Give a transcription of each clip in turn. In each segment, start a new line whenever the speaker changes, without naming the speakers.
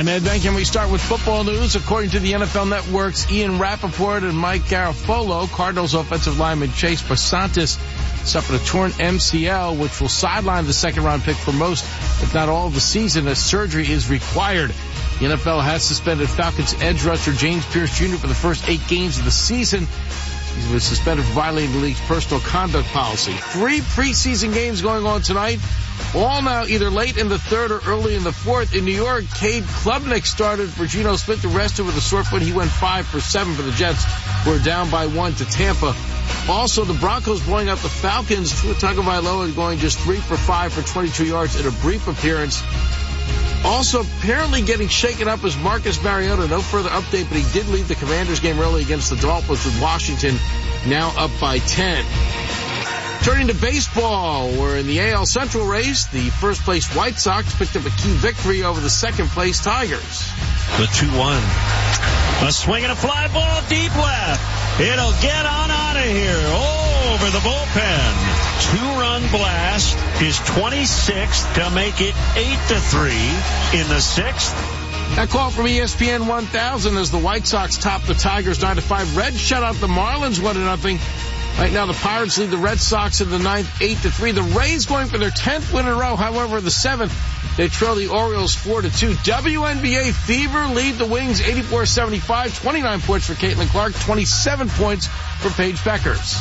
I'm Ed Benkin. We start with football news. According to the NFL Network's Ian Rappaport and Mike Garafolo, Cardinals offensive lineman Chase Pasantis suffered a torn MCL, which will sideline the second-round pick for most, if not all, of the season, as surgery is required. The NFL has suspended Falcons edge rusher James Pierce Jr. for the first 8 games of the season. He was suspended for violating the league's personal conduct policy. 3 preseason games going on tonight, all now either late in the third or early in the fourth. In New York, Cade Klubnik started for Geno Smith, the rested with a sore foot. He went 5 for 7 for the Jets, who are down by 1 to Tampa. Also, the Broncos blowing out the Falcons. Tua Tagovailoa going just 3 for 5 for 22 yards in a brief appearance. Also, apparently getting shaken up is Marcus Mariota. No further update, but he did leave the Commanders game early against the Dolphins, with Washington now up by 10. Turning to baseball, we're in the AL Central race. The first-place White Sox picked up a key victory over the second-place Tigers.
The 2-1. A swing and a fly ball deep left. It'll get on out of here over the bullpen. 2-run blast is 26th to make it 8-3 in the 6th.
That call from ESPN 1000 as the White Sox top the Tigers 9-5. Reds shut out the Marlins 1-0. Right now, the Pirates lead the Red Sox in the 9th 8-3. The Rays going for their 10th win in a row. However, in the 7th, they trail the Orioles 4-2. WNBA Fever lead the Wings 84-75. 29 points for Caitlin Clark, 27 points for Paige Beckers.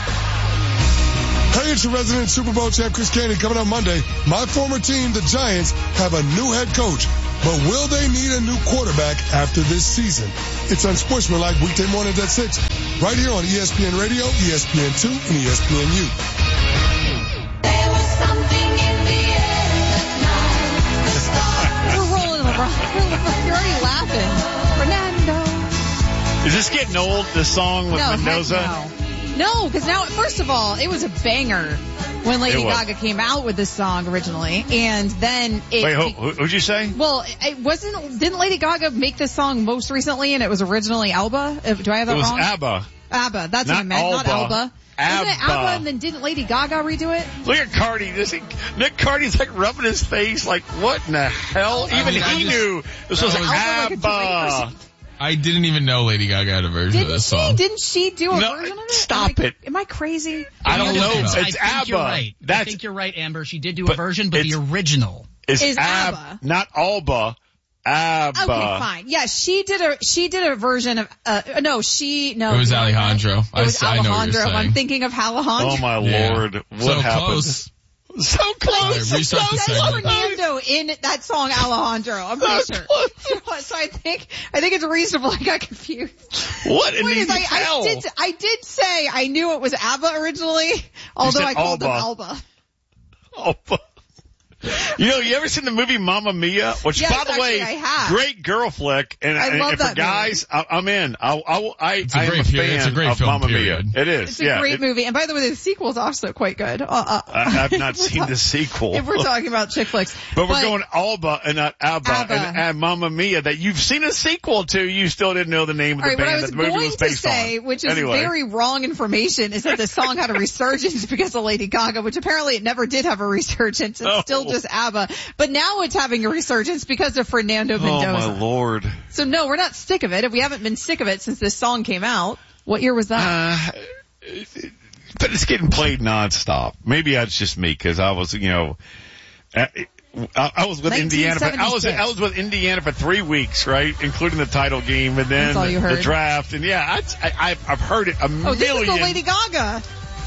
Hey, it's your resident Super Bowl champ, Chris Candy, coming up Monday. My former team, the Giants, have a new head coach. But will they need a new quarterback after this season? It's Unsportsmanlike weekday mornings at 6, right here on ESPN Radio, ESPN2, and ESPNU.
There was something in the air that night.
We're rolling, LeBron. You're already laughing. Fernando.
Is this getting old, this song with Mendoza?
No, because now, first of all, it was a banger when Lady Gaga came out with this song originally, and then it...
Wait, who'd you say?
Well, didn't Lady Gaga make this song most recently, and it was originally Alba? Do I have that wrong?
It was ABBA.
ABBA, that's what I meant, not Alba.
ABBA.
Wasn't it ABBA, and then didn't Lady Gaga redo it?
Look at Cardi. Nick Cardi's like rubbing his face like, what in the hell? Even he knew this was ABBA.
I didn't even know Lady Gaga had a version of this song.
Didn't she do a version of it?
Stop it.
Am I crazy?
I don't know. It's
I
ABBA.
think you're right. I think you're right, Amber. She did do a version, but the original
is
ABBA.
Not Alba. ABBA.
Okay, fine. Yeah, she did a version of,
It was Alejandro.
It was
I know what you're
Alejandro.
saying.
I'm thinking of Alejandro.
Oh my Lord. What happened?
Close.
So close.
Restart the segment.
Fernando in that song Alejandro. I'm pretty sure. So I think it's reasonable I got confused.
What?
I did say I knew it was ABBA originally, although I called them Alba.
Alba. You ever seen the movie Mamma Mia? Which,
yes,
by the way,
I have.
Great girl flick. And for guys, I'm in. I'm a fan of Mamma Mia. It is.
It's a great movie. And by the way, the sequel's also quite good.
I've not seen the sequel.
If we're talking about chick flicks.
But we're going Alba and not ABBA. And Mamma Mia that you've seen a sequel to. You still didn't know the name of the band that the movie was based on.
What I was going to say, which is very wrong information, is that the song had a resurgence because of Lady Gaga, which apparently it never did have a resurgence. It's still just ABBA. But now it's having a resurgence because of Fernando Mendoza.
Oh, my Lord.
So, no, we're not sick of it. If we haven't been sick of it since this song came out. What year was that?
But it's getting played nonstop. Maybe that's just me, because I was, I was with Indiana. I was with Indiana for 3 weeks, right, including the title game and then the draft. And I've heard it a million.
Oh, this is the Lady Gaga.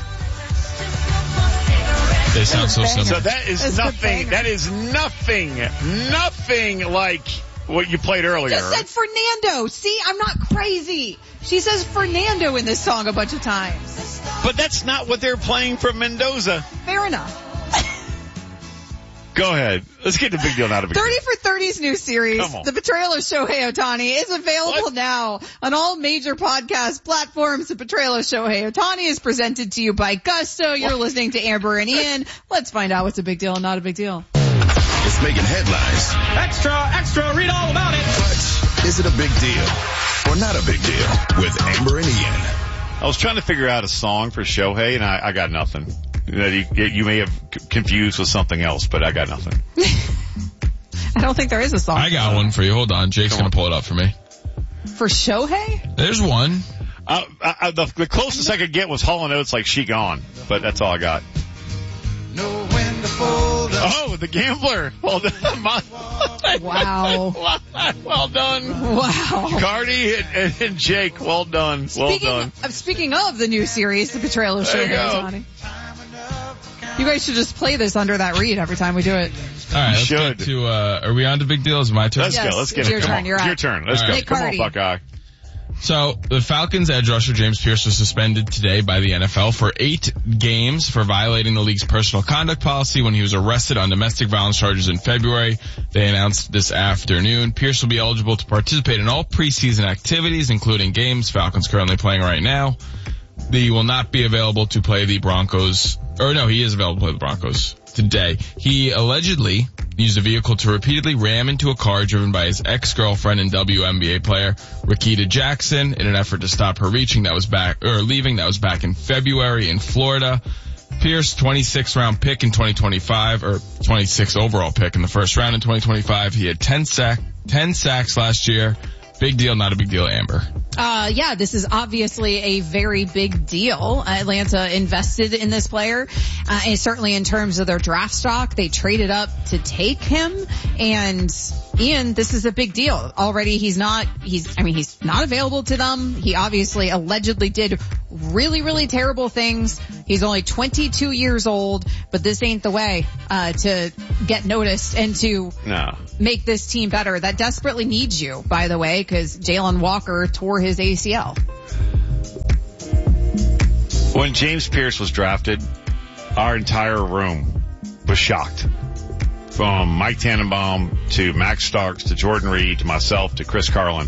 They sound so simple.
So that is nothing. That is nothing like what you played earlier.
Just said Fernando. See, I'm not crazy. She says Fernando in this song a bunch of times.
But that's not what they're playing from Mendoza.
Fair enough.
Go ahead. Let's get the big deal out of it.
30 for 30's new series, The Betrayal of Shohei Ohtani, is available now on all major podcast platforms. The Betrayal of Shohei Ohtani is presented to you by Gusto. You're listening to Amber and Ian. Let's find out what's a big deal and not a big deal.
It's making headlines.
Extra, read all about it.
But is it a big deal or not a big deal with Amber and Ian?
I was trying to figure out a song for Shohei, and I got nothing. That you may have confused with something else, but I got nothing.
I don't think there is a song.
I got one for you. Hold on. Jake's going to pull it up for me.
For Shohei?
There's one.
The closest I could get was Hall & Oates, like She Gone, but that's all I got.
Know when to fold up.
Oh, The Gambler. Well done.
Wow.
Well done.
Wow.
Cardi and Jake, well done. Well done.
Speaking of the new series, The Betrayal of Shohei Ohtani. You guys should just play this under that read every time we do it.
All right, let's get to, are we on to big deals? My turn?
Let's go. Let's get it.
Your turn. You're
your turn. Let's go. Come on, Buckeye.
So, the Falcons edge rusher James Pierce was suspended today by the NFL for 8 games for violating the league's personal conduct policy when he was arrested on domestic violence charges in February. They announced this afternoon. Pierce will be eligible to participate in all preseason activities, including games Falcons currently playing right now. He will not be available to play the Broncos, or no, he is available to play the Broncos today. He allegedly used a vehicle to repeatedly ram into a car driven by his ex-girlfriend and WNBA player Rakita Jackson in an effort to stop her leaving. That was back in February in Florida. Pierce, 26th round pick in 2025, or 26th overall pick in the first round in 2025. He had 10 sacks last year. Big deal, not a big deal, Amber.
Yeah, this is obviously a very big deal. Atlanta invested in this player, and certainly in terms of their draft stock, they traded up to take him. And Ian, this is a big deal. Already he's not available to them. He obviously allegedly did really, really terrible things. He's only 22 years old, but this ain't the way, to get noticed and to make this team better. That desperately needs you, by the way, because Jalen Walker tore his ACL.
When James Pierce was drafted, our entire room was shocked. From Mike Tannenbaum to Max Starks to Jordan Reed to myself to Chris Carlin.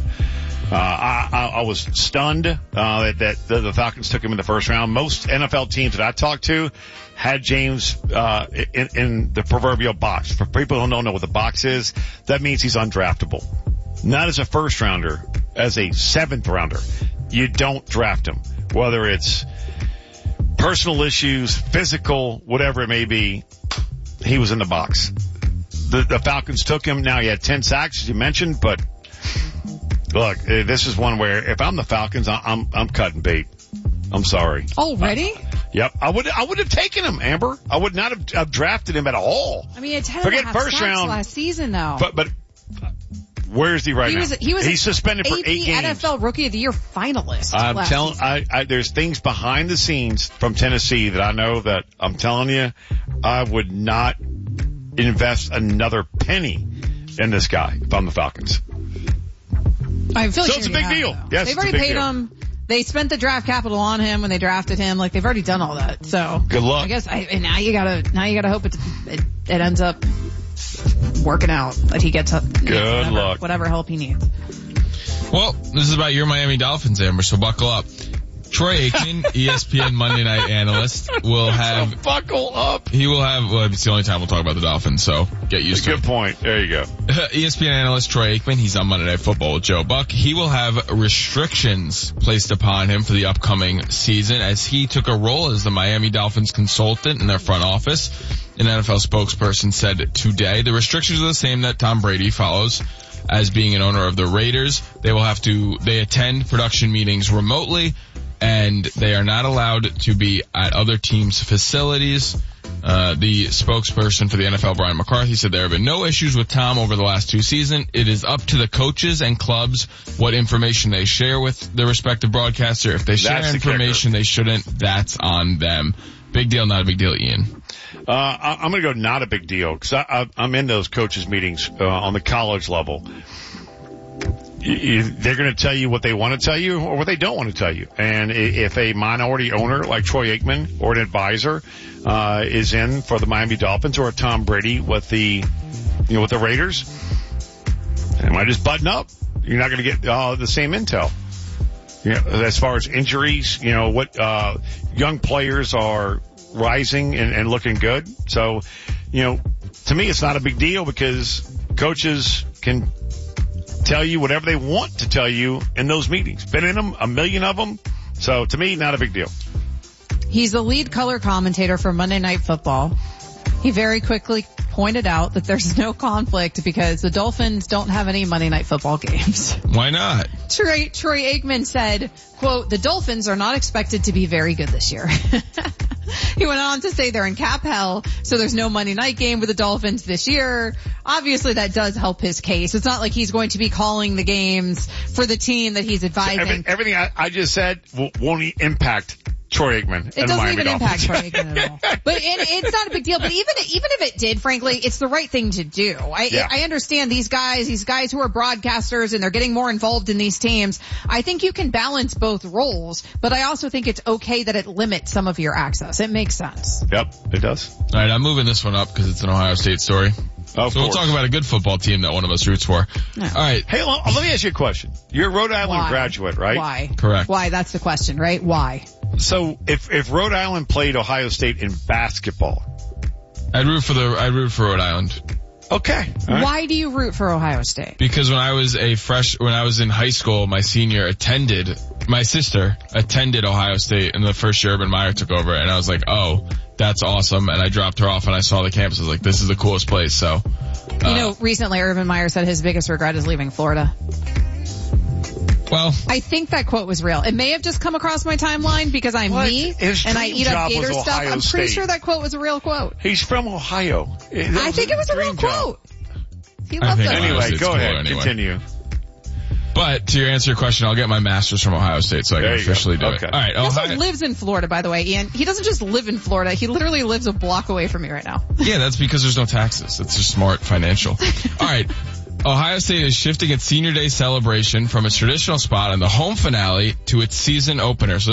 I was stunned that the Falcons took him in the first round. Most NFL teams that I talked to had James in the proverbial box. For people who don't know what the box is, that means he's undraftable. Not as a first rounder, as a 7th rounder. You don't draft him. Whether it's personal issues, physical, whatever it may be, he was in the box. The Falcons took him. Now he had 10 sacks, as you mentioned, but look, this is one where if I'm the Falcons, I'm cutting bait. I'm sorry.
Already?
Yep. I would have taken him, Amber. I would not have drafted him at all.
I mean, he had 10.5
first
sacks
round
last season, though.
But where is he right now? He's suspended for 8 games.
NFL Rookie of the Year finalist.
I'm telling, there's things behind the scenes from Tennessee that I know that I'm telling you, I would not invest another penny in this guy if I'm the Falcons.
I feel like
so it's a big deal. Yes,
they've already paid him. They spent the draft capital on him when they drafted him. Like, they've already done all that. So
good luck.
I guess now you gotta hope it ends up working out, that he gets whatever help he needs.
Well, this is about your Miami Dolphins, Amber, so buckle up. Troy Aikman, ESPN Monday Night analyst, will have...
So buckle up.
He will have... Well, it's the only time we'll talk about the Dolphins, so get used to it.
Good point. There you go.
ESPN analyst Troy Aikman, he's on Monday Night Football with Joe Buck. He will have restrictions placed upon him for the upcoming season as he took a role as the Miami Dolphins consultant in their front office. An NFL spokesperson said today the restrictions are the same that Tom Brady follows as being an owner of the Raiders. They attend production meetings remotely, and they are not allowed to be at other teams' facilities. The spokesperson for the NFL, Brian McCarthy, said there have been no issues with Tom over the last 2 seasons. It is up to the coaches and clubs what information they share with the respective broadcaster. If they share information they shouldn't, that's on them. Big deal, not a big deal, Ian?
I'm going to go not a big deal because I'm in those coaches meetings on the college level. They're going to tell you what they want to tell you or what they don't want to tell you. And if a minority owner like Troy Aikman or an advisor is in for the Miami Dolphins or a Tom Brady with the Raiders, they might just button up. You're not going to get the same intel. As far as injuries, what young players are rising and looking good. So, to me, it's not a big deal because coaches can tell you whatever they want to tell you in those meetings. Been in them, a million of them. So to me, not a big deal.
He's the lead color commentator for Monday Night Football. He very quickly pointed out that there's no conflict because the Dolphins don't have any Monday Night Football games.
Why not?
Troy Aikman said, quote, the Dolphins are not expected to be very good this year. He went on to say they're in cap hell, so there's no Monday night game with the Dolphins this year. Obviously that does help his case. It's not like he's going to be calling the games for the team that he's advising.
So everything I just said won't impact Troy Aikman.
It doesn't even impact Troy Aikman at all. But it's not a big deal. But even if it did, frankly, it's the right thing to do. I understand these guys who are broadcasters and they're getting more involved in these teams. I think you can balance both roles, but I also think it's okay that it limits some of your access. It makes sense.
Yep, it does.
All right, I'm moving this one up because it's an Ohio State story. So we'll talk about a good football team that one of us roots for.
No.
All right.
Hey, let me ask you a question. You're a Rhode Island graduate, right?
Why?
Correct.
Why? That's the question, right? Why?
So if Rhode Island played Ohio State in basketball,
I'd root for Rhode Island.
Okay. Right.
Why do you root for Ohio State?
Because when I was in high school, my sister attended Ohio State in the first year Urban Meyer took over, and I was like, oh, that's awesome. And I dropped her off and I saw the campus. I was like, this is the coolest place. So,
recently Urban Meyer said his biggest regret is leaving Florida.
Well,
I think that quote was real. It may have just come across my timeline because I'm me and I eat up Gator stuff. I'm pretty sure that quote was a real quote.
He's from Ohio.
I think it was a real quote. He loved it.
Anyway, go ahead. Continue.
But to answer your question, I'll get my master's from Ohio State so I can officially do it. All right.
He also lives in Florida, by the way, Ian. He doesn't just live in Florida. He literally lives a block away from me right now.
Yeah, that's because there's no taxes. It's just smart financial. All right. Ohio State is shifting its Senior Day celebration from its traditional spot in the home finale to its season opener. So